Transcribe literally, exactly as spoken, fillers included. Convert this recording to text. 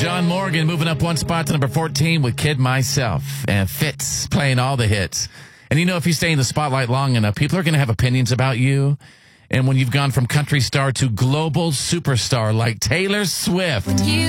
John Morgan moving up one spot to number fourteen with Kid Myself. And Fitz playing all the hits. And you know, if you stay in the spotlight long enough, people are going to have opinions about you. And when you've gone from country star to global superstar like Taylor Swift. You